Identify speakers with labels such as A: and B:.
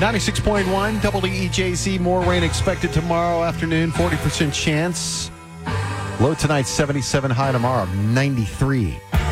A: 96.1 WEJC. More rain expected tomorrow afternoon. 40% chance. Low tonight 77, high tomorrow 93.